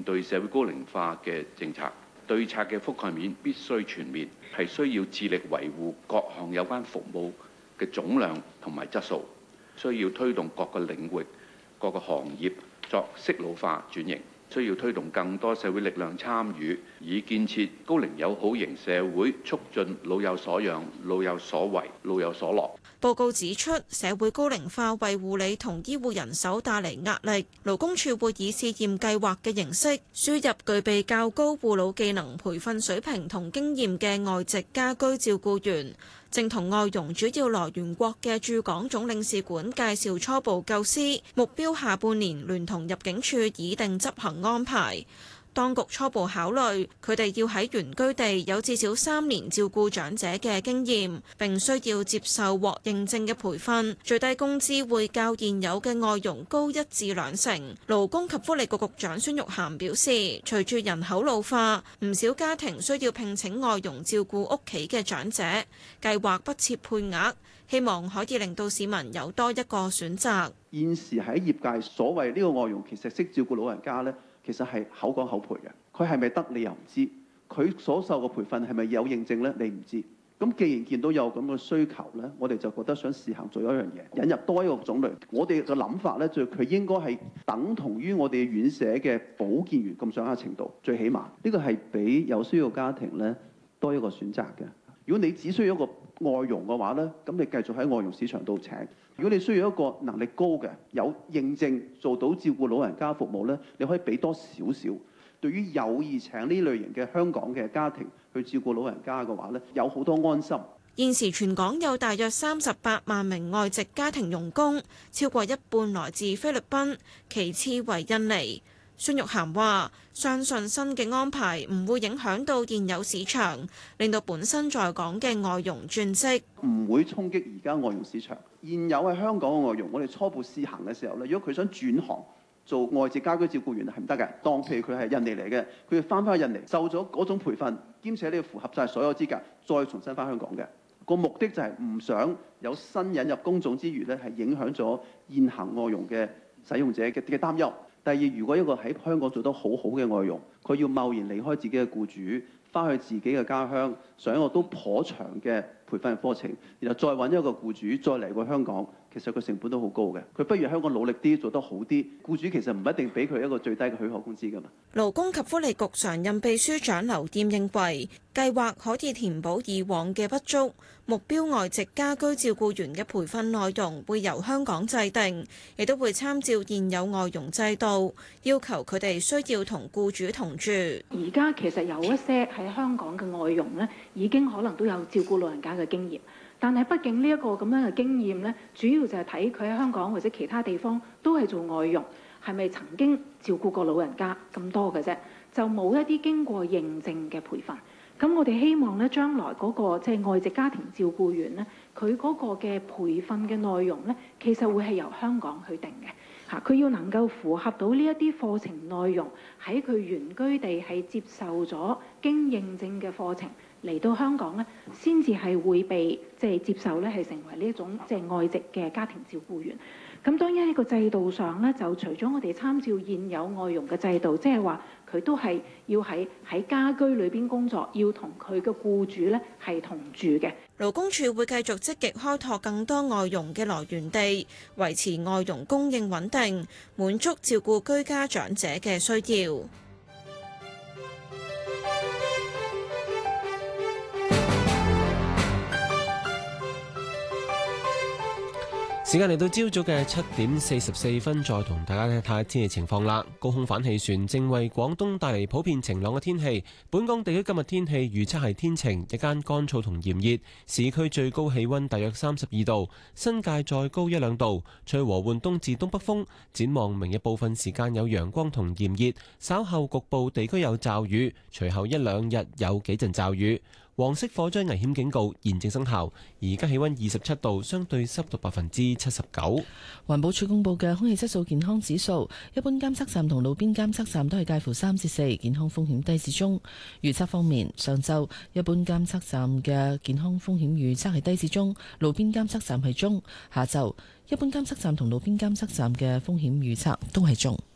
對社會高齡化嘅政策，對策嘅覆蓋面必須全面，係需要致力維護各項有關服務嘅總量同埋質素，需要推動各個領域、各個行業作適老化轉型，需要推動更多社會力量參與，以建設高齡友好型社會，促進老有所養、老有所為、老有所樂。 報告指出，社會高齡化為護理同醫護人手帶嚟壓力，勞工處會以試驗計劃嘅形式，輸入具備較高護老技能培訓水平同經驗嘅外籍家居照顧員，正同外傭主要來源國嘅駐港總領事館介紹初步構思，目標下半年聯同入境處擬定執行安排。當局初步考慮，佢哋要喺原居地有至少3年照顧長者嘅經驗，並需要接受獲認證嘅培訓，最低工資會較現有嘅外傭高1至2成。勞工及福利局局長孫玉菡表示，隨住人口老化，唔少家庭需要聘請外傭照顧屋企嘅長者，計劃不設配額，希望可以令到市民有多一個選擇。 現時喺業界所謂呢個外傭其實識照顧老人家呢，其實係口講口賠嘅，佢係咪得你又唔知，佢所受嘅培訓係咪有認證呢？你唔知。咁既然見到有咁嘅需求呢，我哋就覺得想試行做一樣嘢，引入多一個種類。我哋嘅諗法呢，就佢應該係等同於我哋院舍嘅保健員咁上下程度，最起碼呢個係俾有需要家庭呢多一個選擇嘅。如果你只需要一個外傭嘅話呢，咁你繼續喺外傭市場度請。如果你需要一個能力高嘅、有認證做到照顧老人家服務呢，你可以俾多少少。對於有意請呢類型嘅香港嘅家庭去照顧老人家嘅話呢，有好多安心。 現時全港有大約38萬名外籍家庭傭工，超過一半來自菲律賓，其次為印尼。孫玉菡話：相信新嘅安排唔會影響到現有市場，令到本身在港嘅外傭轉職， 唔會衝擊而家外傭市場。現有喺香港嘅外傭，我哋初步試行嘅時候咧，如果佢想轉行做外籍家居照顧員係唔得嘅。當譬如佢係印尼嚟嘅，佢要翻返去印尼受咗嗰種培訓，兼且你要符合晒所有資格，再重新翻香港嘅。個目的就係唔想有新引入工種之餘咧，係影響咗現行外傭嘅使用者嘅擔憂。第二，如果一個喺香港做得好好嘅外傭，佢要貿然離開自己嘅僱主，翻去自己嘅家鄉，上一個都頗長嘅培訓課程，然後再揾一個僱主再嚟過香港，其實個成本都好高嘅。佢不如香港努力啲，做得好啲，僱主其實唔一定俾佢一個最低嘅許可工資㗎嘛。 勞工及福利局常任秘書長劉店認為，計劃可以填補以往嘅不足，目標外籍家居照顧員嘅培訓內容會由香港制定，亦都會參照現有外傭制度，要求佢哋需要同僱主同住。 而家其實有一些喺香港嘅外傭呢，已經可能都有照顧老人家嘅經驗，但係畢竟呢一個咁樣嘅經驗呢，主要就係睇佢喺香港或者其他地方都係做外傭，係咪曾經照顧過老人家咁多嘅啫，就冇一啲經過認證嘅培訓。咁我哋希望咧，將來嗰個即係外籍家庭照顧員咧，佢嗰個嘅培訓嘅內容咧，其實會係由香港去定嘅嚇。佢要能夠符合到呢一啲課程內容，喺佢原居地係接受咗經認證嘅課程嚟到香港咧，先至係會被即係接受咧，係成為呢一種即係外籍嘅家庭照顧員。咁當然喺個制度上咧，就除咗我哋參照現有外傭嘅制度，即係話佢都係要喺家居裏邊工作，要同佢嘅僱主咧係同住嘅。 勞工處會繼續積極開拓更多外傭嘅來源地，維持外傭供應穩定，滿足照顧居家長者嘅需要。 時間嚟到朝早嘅7:44，再同大家睇下天氣情況啦。高空反氣旋正為廣東帶嚟普遍晴朗嘅天氣。本港地區今日天氣預測係天晴，日間乾燥同炎熱，市區最高氣溫大約32度，新界再高1-2度，吹和緩東至東北風。展望明日部分時間有陽光同炎熱，稍後局部地區有驟雨，隨後1-2日有幾陣驟雨。黃色火災危險警告現正生效，而家氣溫27度，相對濕度79%。 環保署公布嘅空氣質素健康指數，一般監測站同路邊監測站都係介乎3至4，健康風險低至中。預測方面，上晝一般監測站嘅健康風險預測係低至中，路邊監測站係中。下晝一般監測站同路邊監測站嘅風險預測都係中。